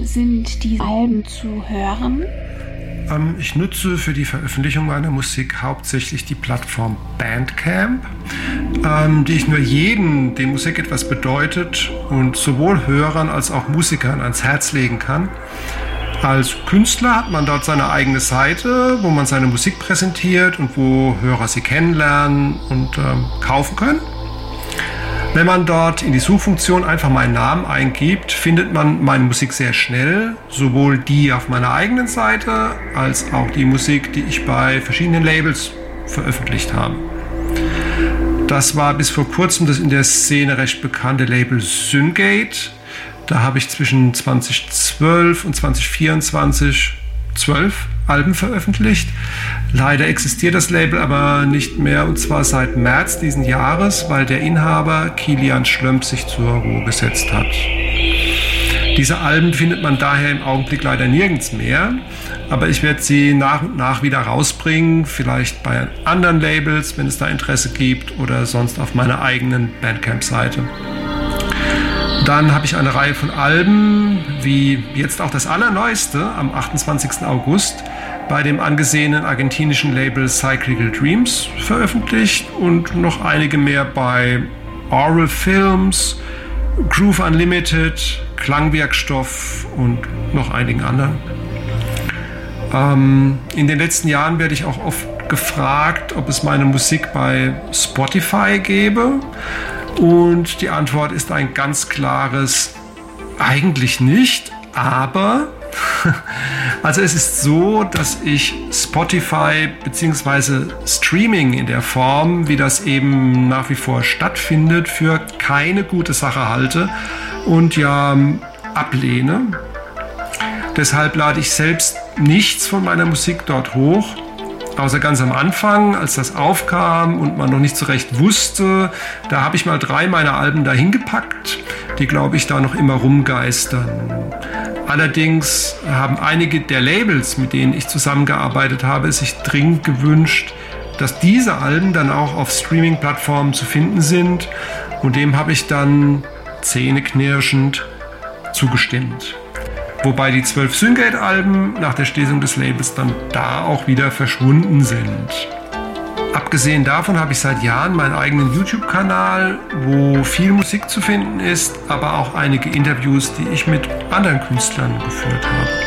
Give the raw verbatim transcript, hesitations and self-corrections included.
sind die Alben zu hören? Ähm, ich nutze für die Veröffentlichung meiner Musik hauptsächlich die Plattform Bandcamp, ähm, die ich nur jedem, dem Musik etwas bedeutet und sowohl Hörern als auch Musikern ans Herz legen kann. Als Künstler hat man dort seine eigene Seite, wo man seine Musik präsentiert und wo Hörer sie kennenlernen und ähm, kaufen können. Wenn man dort in die Suchfunktion einfach meinen Namen eingibt, findet man meine Musik sehr schnell, sowohl die auf meiner eigenen Seite als auch die Musik, die ich bei verschiedenen Labels veröffentlicht habe. Das war bis vor kurzem das in der Szene recht bekannte Label Syngate. Da habe ich zwischen zweitausendzwölf und zweitausendvierundzwanzig zwölf Alben veröffentlicht. Leider existiert das Label aber nicht mehr, und zwar seit März diesen Jahres, weil der Inhaber Kilian Schlömp sich zur Ruhe gesetzt hat. Diese Alben findet man daher im Augenblick leider nirgends mehr, aber ich werde sie nach und nach wieder rausbringen, vielleicht bei anderen Labels, wenn es da Interesse gibt, oder sonst auf meiner eigenen Bandcamp-Seite. Dann habe ich eine Reihe von Alben, wie jetzt auch das allerneueste am achtundzwanzigsten August bei dem angesehenen argentinischen Label Cyclical Dreams veröffentlicht und noch einige mehr bei Oral Films, Groove Unlimited, Klangwerkstoff und noch einigen anderen. Ähm, in den letzten Jahren werde ich auch oft gefragt, ob es meine Musik bei Spotify gäbe. Und die Antwort ist ein ganz klares eigentlich nicht, aber also es ist so, dass ich Spotify bzw. Streaming in der Form, wie das eben nach wie vor stattfindet, für keine gute Sache halte und ja ablehne. Deshalb lade ich selbst nichts von meiner Musik dort hoch. Außer ganz am Anfang, als das aufkam und man noch nicht so recht wusste, da habe ich mal drei meiner Alben dahin gepackt, die, glaube ich, da noch immer rumgeistern. Allerdings haben einige der Labels, mit denen ich zusammengearbeitet habe, sich dringend gewünscht, dass diese Alben dann auch auf Streaming-Plattformen zu finden sind, und dem habe ich dann zähneknirschend zugestimmt. Wobei die zwölf Syngate-Alben nach der Schließung des Labels dann da auch wieder verschwunden sind. Abgesehen davon habe ich seit Jahren meinen eigenen YouTube-Kanal, wo viel Musik zu finden ist, aber auch einige Interviews, die ich mit anderen Künstlern geführt habe.